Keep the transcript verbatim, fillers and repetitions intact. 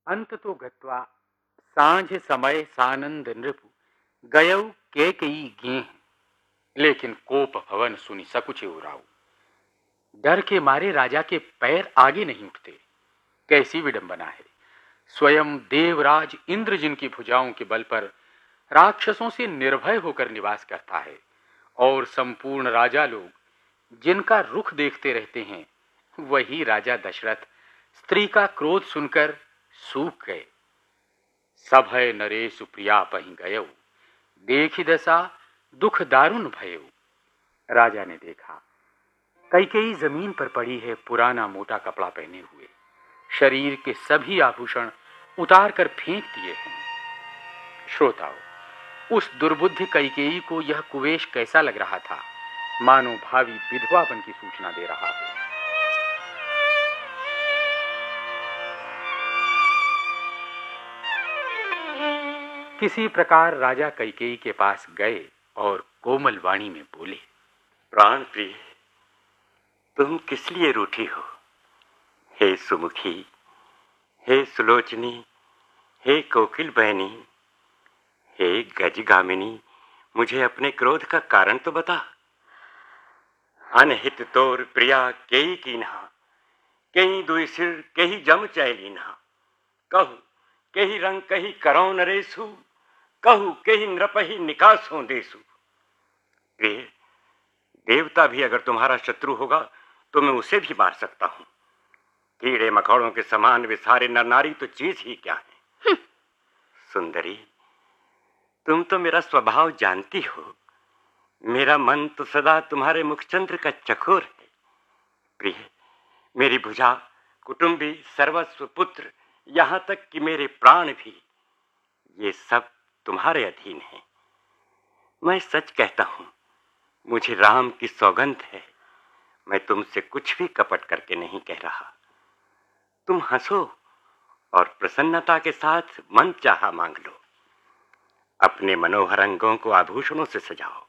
अंत तो गत्वा सांझ समय सानंद नृपु गयौ कैकेयी गेह, लेकिन कोप भवन सुनि सकुचे उराऊ। डर के मारे राजा के पैर आगे नहीं उठते। कैसी विडंबना है। स्वयं देवराज इंद्र जिनकी भुजाओं के बल पर राक्षसों से निर्भय होकर निवास करता है, और संपूर्ण राजा लोग जिनका रुख देखते रहते हैं, वही राजा दशरथ स्त्री का क्रोध सुनकर सूख गए। सभय नरेशु प्रिया पहि गयौ, देखी दशा दुख दारुण भयौ। राजा ने देखा कैकेयी जमीन पर पड़ी है, पुराना मोटा कपड़ा पहने हुए। शरीर के सभी आभूषण उतार कर फेंक दिए हैं। श्रोताओ, उस दुर्बुद्धि कैकेयी को यह कुवेश कैसा लग रहा था, मानो भावी विधवापन की सूचना दे रहा हो। किसी प्रकार राजा कैकेयी के पास गए और कोमल वाणी में बोले, प्राण प्रिय, तुम किस लिए रूठी हो? हे सुमुखी, हे सुलोचनी, हे कोकिल बहनी, हे गजगामिनी, मुझे अपने क्रोध का कारण तो बता। अनहित तोर प्रिया केई कीन्हा, केई दुई सिर केही जम चैलीन्हा। कहू केही रंग कही करौ नरेशु, कहू केही नृपहि निकासों देसु। प्रिय, देवता भी अगर तुम्हारा शत्रु होगा तो मैं उसे भी मार सकता हूं। कीड़े मकोड़ों के समान वे सारे नर नारी तो चीज ही क्या है। सुंदरी, तुम तो मेरा स्वभाव जानती हो। मेरा मन तो सदा तुम्हारे मुखचंद्र का चकोर है। प्रिय, मेरी भुजा, कुटुंबी, सर्वस्व, पुत्र, यहां तक कि मेरे प्राण भी, ये सब तुम्हारे अधीन हैं। मैं सच कहता हूं, मुझे राम की सौगंध है, मैं तुमसे कुछ भी कपट करके नहीं कह रहा। तुम हंसो और प्रसन्नता के साथ मन चाहा मांग लो। अपने मनोहर अंगों को आभूषणों से सजाओ।